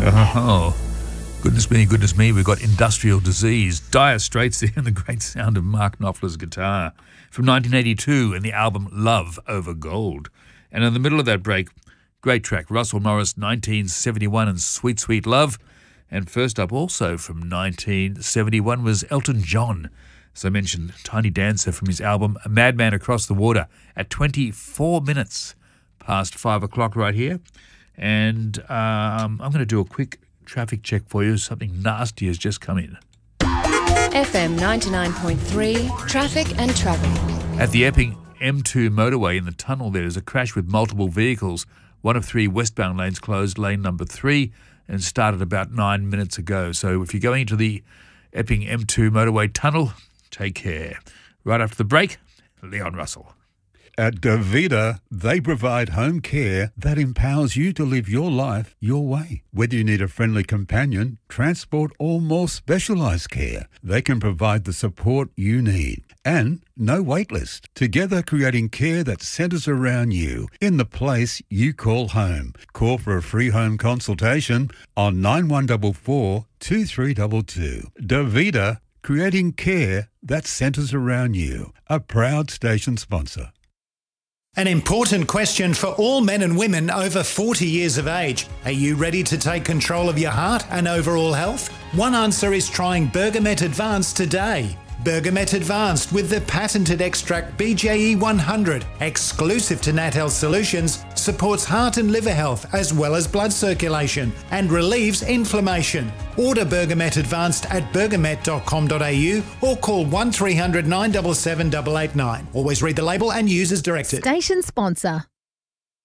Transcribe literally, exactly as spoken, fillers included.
Oh, goodness me, goodness me, we've got Industrial Disease, Dire Straits there, and the great sound of Mark Knopfler's guitar from nineteen eighty-two and the album Love Over Gold. And in the middle of that break, great track, Russell Morris, nineteen seventy-one and Sweet Sweet Love. And first up also from nineteen seventy-one was Elton John. As I mentioned, Tiny Dancer from his album A Madman Across the Water at twenty-four minutes past five o'clock right here. And um, I'm going to do a quick traffic check for you. Something nasty has just come in. F M ninety-nine point three, traffic and travel. At the Epping M two motorway in the tunnel, there is a crash with multiple vehicles. One of three westbound lanes closed, lane number three, and started about nine minutes ago. So if you're going into the Epping M two motorway tunnel, take care. Right after the break, Leon Russell. At Davida, they provide home care that empowers you to live your life your way. Whether you need a friendly companion, transport, or more specialised care, they can provide the support you need. And no wait list. Together creating care that centres around you in the place you call home. Call for a free home consultation on nine one four four, two three two two. Davida, creating care that centres around you. A proud station sponsor. An important question for all men and women over forty years of age. Are you ready to take control of your heart and overall health? One answer is trying Bergamet Advanced today. Bergamet Advanced with the patented extract B J E one hundred, exclusive to Nat Health Solutions, supports heart and liver health as well as blood circulation and relieves inflammation. Order Bergamet Advanced at bergamet dot com dot a u or call one three hundred, nine seven seven, eight eight nine. Always read the label and use as directed. Station sponsor.